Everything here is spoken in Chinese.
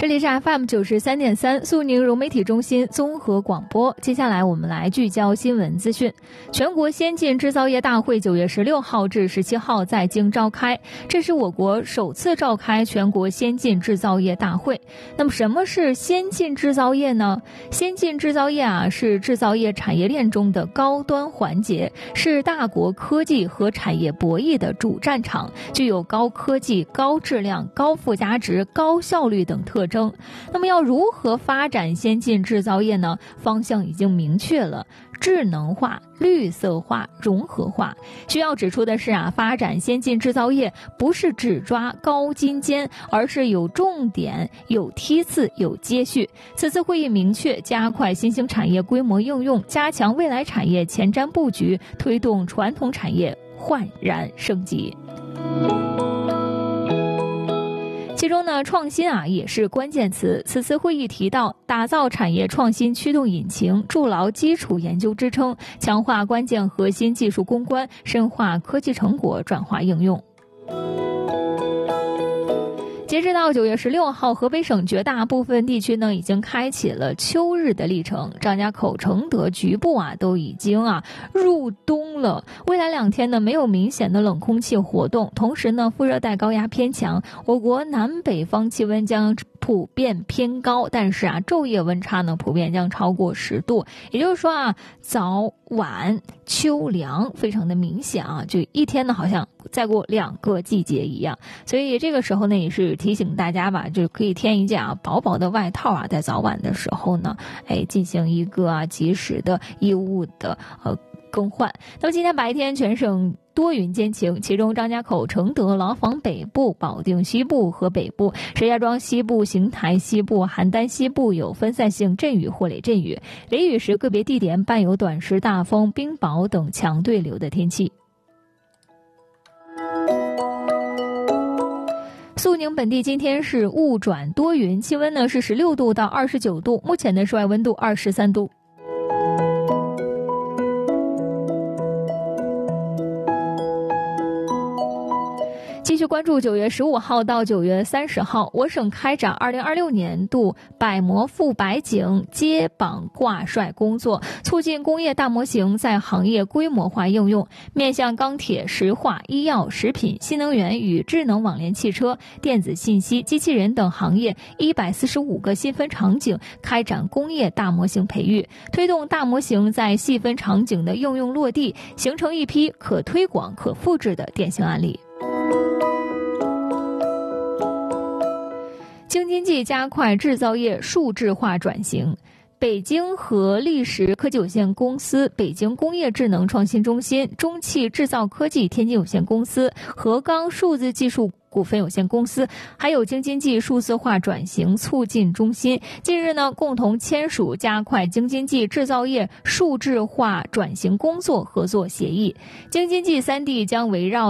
这里是 FM93.3苏宁融媒体中心综合广播。接下来我们来聚焦新闻资讯。全国先进制造业大会9月16号至17号在京召开，这是我国首次召开全国先进制造业大会。那么什么是先进制造业呢？先进制造业是制造业产业链中的高端环节，是大国科技和产业博弈的主战场，具有高科技、高质量、高附加值、高效率等特征。那么要如何发展先进制造业呢？方向已经明确了，智能化、绿色化、融合化。需要指出的是发展先进制造业不是只抓高精尖，而是有重点、有梯次、有接续。此次会议明确，加快新兴产业规模应用，加强未来产业前瞻布局，推动传统产业焕然升级。其中呢，创新也是关键词。此次会议提到，打造产业创新驱动引擎，筑牢基础研究支撑，强化关键核心技术攻关，深化科技成果转化应用。截止到9月16号，河北省绝大部分地区呢已经开启了秋日的历程，张家口、承德局部都已经入冬了。未来2天呢没有明显的冷空气活动，同时呢副热带高压偏强，我国南北方气温将普遍偏高，但是昼夜温差呢普遍将超过10度，也就是说早晚秋凉非常的明显就一天呢好像再过2个季节一样。所以这个时候呢也是提醒大家吧，就可以添一件薄薄的外套在早晚的时候呢进行一个及时的衣物的更换。那么今天白天全省多云间晴，其中张家口、承德、廊坊北部、保定西部和北部、石家庄西部、邢台西部、邯郸西部有分散性阵雨或雷阵雨，雷雨时个别地点伴有短时大风、冰雹等强对流的天气。肃宁本地今天是雾转多云，气温呢是16度到29度，目前的室外温度23度。继续关注9月15号到9月30号，我省开展2026年度百模复百景接榜挂帅工作，促进工业大模型在行业规模化应用，面向钢铁、石化、医药、食品、新能源与智能网联汽车、电子信息、机器人等行业145个细分场景开展工业大模型培育，推动大模型在细分场景的应用落地，形成一批可推广、可复制的典型案例。京津冀加快制造业数字化转型。北京和力实科技有限公司、北京工业智能创新中心、中汽制造科技天津有限公司、合钢数字技术股份有限公司，还有京津冀数字化转型促进中心近日呢共同签署加快京津冀制造业数字化转型工作合作协议。京津冀3地将围绕